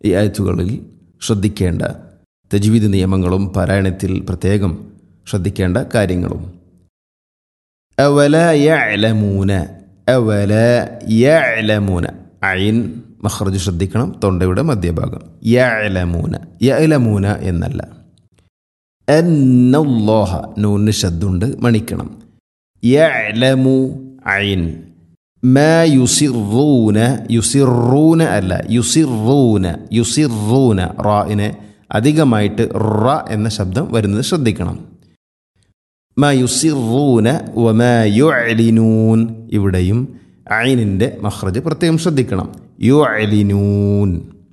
ഈ ആയത്തുകളിൽ ശ്രദ്ധിക്കേണ്ട തജ്വീദ് നിയമങ്ങളും പാരായണത്തിൽ പ്രത്യേകം ശ്രദ്ധിക്കേണ്ട കാര്യങ്ങളും. അവല യഅലമൂന, അവല യഅലമൂന, ഐൻ മഖ്റജ് ശ്രദ്ധിക്കണം, തൊണ്ടയുടെ മധ്യഭാഗം. യഅലമൂന, യഅലമൂന എന്നല്ല. അന്നല്ലാഹ, നൂന് ശദ്ദുണ്ട്, മണിക്കണം. യഅലമു, ഐൻ. മാ യുസിറൂന, യുസിറൂന അല്ല, യുസിറൂന, യുസിറൂന, റാഇനെ അധികമായിട്ട് റ എന്ന ശബ്ദം വരുന്നത് ശ്രദ്ധിക്കണം. മാ യുസിറൂന വമാ യുഅ്ലിനൂൻ, ഇവിടെയും ഐനിൻ്റെ മഖ്റജ് പ്രത്യേകം ശ്രദ്ധിക്കണം. യുഅ്ലിനൂൻ.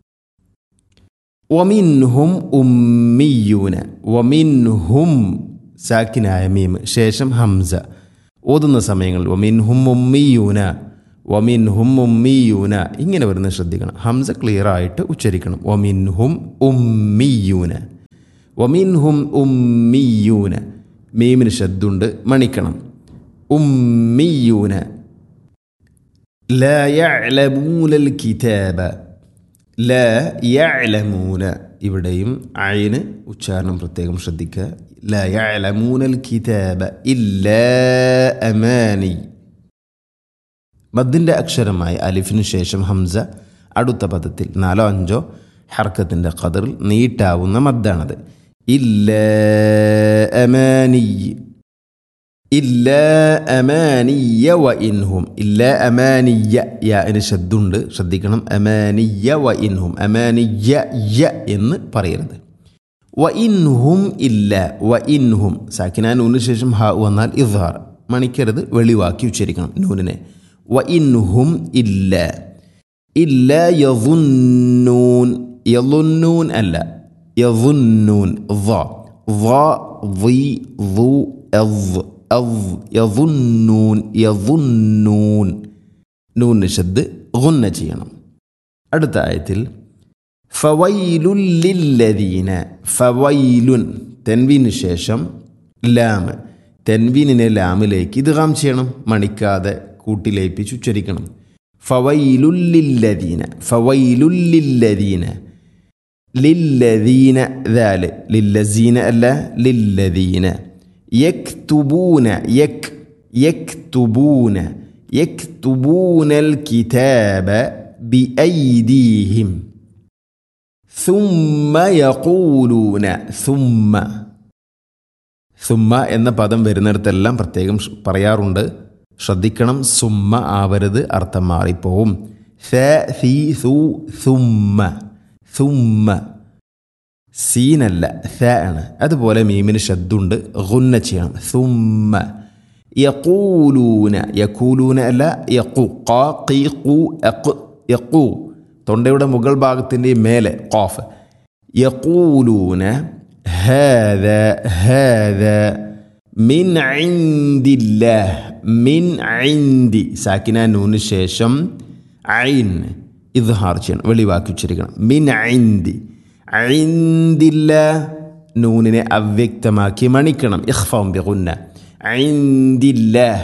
വമിൻഹും ഉമ്മിയൂന, വമിൻഹും സാക്കിനായ മീം ശേഷം ഹംസ ഓതുന്ന സമയങ്ങളിൽ വമിൻഹും ഉമ്മിയൂന, വമിൻഹും ഉമ്മിയൂന ഇങ്ങനെ വരുന്നത് ശ്രദ്ധിക്കണം. ഹംസ ക്ലിയർ ആയിട്ട് ഉച്ചരിക്കണം. വമിൻഹും ഉമ്മിയൂന, വമിൻഹും ഉമ്മിയൂന, മീമിന് ശദ്ദുണ്ട്, മണിക്കണം. ഉമ്മിയൂന. ലാ യഅലമൂനൽ കിതാബ, ലാ യഅലമൂന, ഇവിടെയും ഐന് ഉച്ചാരണം പ്രത്യേകം ശ്രദ്ധിക്കുക. ലാ യഅലമൂനൽ കിതാബ ഇല്ലാ അമാനി. മദ്ദിൻ്റെ അക്ഷരമായ അലിഫിന് ശേഷം ഹംസ അടുത്ത പദത്തിൽ 4-5 ഹർക്കത്തിൻ്റെ ഖദറിൽ നീട്ടാവുന്ന മദ്ദാണത്. ഇല്ലാ അമാനി, ഇല്ലാ അമാനിയ വ ഇൻഹും, ഇല്ലാ അമാനിയ, യാന് ശദ്ദുണ്ട്, ശ്രദ്ധിക്കണം. അമാനിയ വ ഇൻഹും, അമാനിയ യ എന്ന് പറയരുത്. വ ഇൻഹും ഇല്ല, വ ഇൻഹും സാക്കിന നൂന് ശേഷം ഹ വന്നാൽ ഇദ്ഹാർ മണിക്കരുത്, വെളിവാക്കി ഉച്ചരിക്കണം നൂനിനെ. വ ഇൻഹും ഇല്ല, ഇല്ല യظുന്നൂൻ, യظുന്നൂൻ അല്ല, യظുന്നൂൻ, യظുന്നൂൻ, യظുന്നൂൻ, നൂന് ശദ്ദ് ഗുന്ന ചെയ്യണം. അടുത്ത ആയത്തിൽ ഫവൈലുൻ ലില്ലദീന, ഫവൈലുൻ തെൻവീന് ശേഷം ലാം, തെൻവീനിനെ ലാമിലേക്ക് ഇദ്ഗാം ചെയ്യണം, മണിക്കാതെ കൂട്ടിലേപ്പിച്ച് ഉച്ചരിക്കണം. ഫവൈലുൻ ലില്ലദീന, ഫവൈലുൻ ലില്ലദീന, ലില്ലദീന ദാല്, ലില്ലസീന അല്ല, ലില്ലദീന. യക്തുബൂന, യക്തുബൂന, യക്തുബൂനൽ കിതാബ ബിഐദീഹിം സുമ്മ യഖൂലൂന, സുമ്മ, സുമ്മ എന്ന പദം വരുന്നിടത്തെല്ലാം പ്രത്യേകം പറയാറുണ്ട്, ശ്രദ്ധിക്കണം. സുമ്മ ആവരുത്, അർത്ഥം മാറിപ്പോവും. സുമ്മ, സുമ്മ, സീനല്ല സ ആണ്. അതുപോലെ മീമിന് ശദ്ദുണ്ട്, ഗുന്ന ചെയ്യണം. സുമ്മ യഖൂലൂന, യഖൂലൂന അല്ല, യഖു, ഖാ ഖീ ഖു അഖ്, യഖു തൊണ്ടയുടെ മുകൾ ഭാഗത്തിൻ്റെ മേലെ ഖാഫ്. യഖൂലൂന ഹാദ, ഹാദ മിൻ ഇൻദില്ലാഹ്, മിൻ ഇൻദി സാക്കിന നൂന് ശേഷം ഐൻ ഇദ്ഹാർ ചെയ്യണം, വെളിവാക്കി ഉച്ചരിക്കണം. മിൻ ഇൻദി, ഇൻദില്ലാഹ് നൂനിനെ അവ്യക്തമാക്കി മണിക്കണം. ഇഖ്ഫാഉ ബിഗുന്ന. ഇൻദില്ലാഹ്,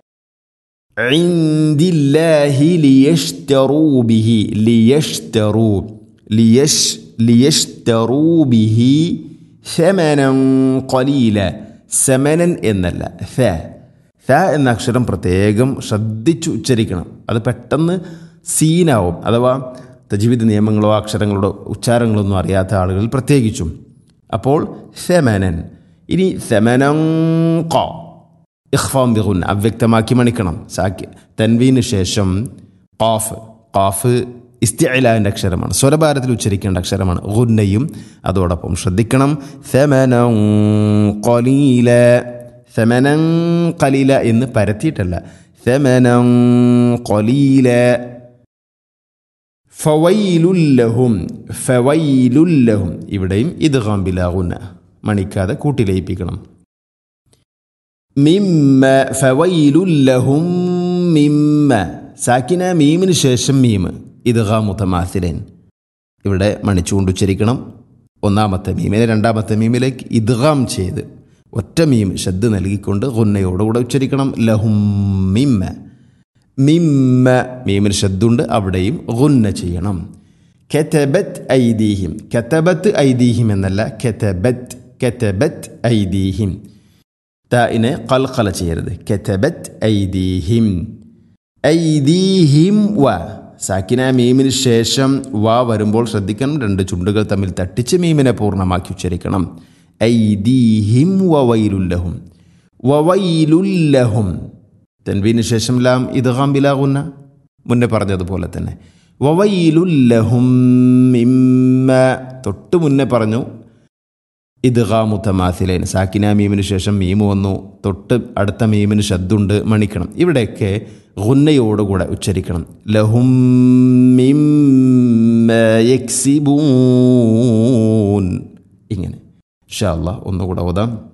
ഇൻദില്ലാഹി ലിയശ്തറൂ ബിഹി, ലിയശ്തറൂ, ലിയശ്തറൂ ബിഹി സമനൻ ഖലീല, സമനൻ എന്നല്ല, സ എന്ന അക്ഷരം പ്രത്യേകം ശ്രദ്ധിച്ച് ഉച്ചരിക്കണം. അത് പെട്ടെന്ന് സീനാവും. അഥവാ തജ്വീദ് നിയമങ്ങളോ അക്ഷരങ്ങളോ ഉച്ചാരങ്ങളൊന്നും അറിയാത്ത ആളുകൾ പ്രത്യേകിച്ചും. അപ്പോൾ സമനൻ. ഇനി സമനൻ ഖ, ഇഖ്ഫാഉ ബിഗുന്ന, അവ്യക്തമാക്കി മണിക്കണം. തൻവീന് ശേഷം ഖാഫ്, ഖാഫ് ഇസ്തിഇലാന്റെ അക്ഷരമാണ്, സ്വരഭാരത്തിൽ ഉച്ചരിക്കേണ്ട അക്ഷരമാണ്. ഗുന്നയും അതോടൊപ്പം ശ്രദ്ധിക്കണം. സമനൻ ഖലീല, സമനൻ ഖലീല എന്ന് പരത്തിയിട്ടല്ല, സമനൻ ഖലീല. ഫവൈലുല്ലഹും, ഫവൈലുല്ലഹും ഇവിടെയും ഇദ്ഗാം ബിലാ ഗുന്ന, മണിക്കാതെ കൂട്ടിലയിപ്പിക്കണം. മിമ്മ, ഫവൈലുല്ലഹും മിമ്മ, സാക്കിന മീമിന് ശേഷം മീം, ഇദ്ഗാം മുതമാസിലൻ, ഇവിടെ മണിച്ചുകൊണ്ട് ഉച്ചരിക്കണം. ഒന്നാമത്തെ മീമിനെ രണ്ടാമത്തെ മീമിലേക്ക് ഇദ്ഗാം ചെയ്ത് ഒറ്റ മീം ശദ്ദ് നൽകിക്കൊണ്ട് ഗുന്നയോടുകൂടെ ഉച്ചരിക്കണം. ലഹും മിമ്മ, മിമ്മ മീമിന് ശദ്ദുണ്ട്, അവിടെയും ഗുന്ന ചെയ്യണം. കതബത് ഐദീഹിം. കതബത്ത് ഐദീഹിം എന്നല്ല, കതബത് ഐദീഹിം. താഇനെ ഖൽഖല ചെയ്യരുത്. കതബത് ഐദീഹിം. ഐദീഹിം വ. സാക്കിന മീമിന് ശേഷം വ വരുമ്പോൾ ശ്രദ്ധിക്കണം, രണ്ട് ചുണ്ടുകൾ തമ്മിൽ തട്ടിച്ച് മീമിനെ പൂർണ്ണമാക്കി ഉച്ചരിക്കണം. ഐദീഹിം വവൈലുല്ലഹും. വവൈലുല്ലഹും. തൻവീന് ശേഷം ലാം ഇദ്ഗാം ബിലാ ഗുന്ന, മുന്നേ പറഞ്ഞതുപോലെ തന്നെ. വവൈലുല്ലഹും മിമ്മ. തൊട്ട് മുന്നേ പറഞ്ഞു ഇദ്ഗാം മുതമാസിലൈൻ. സാക്കിന മീമിന് ശേഷം മീമ് വന്നു, തൊട്ട് അടുത്ത മീമിന് ശദ്ദുണ്ട്, മണിക്കണം. ഇവിടെയൊക്കെ ഗുന്നയോടുകൂടെ ഉച്ചരിക്കണം. ലഹും മിമ്മ യക്സിബൂൻ. ഇങ്ങനെ ഇൻഷാ അല്ലാഹ് ഒന്നുകൂടെ ഓതാം.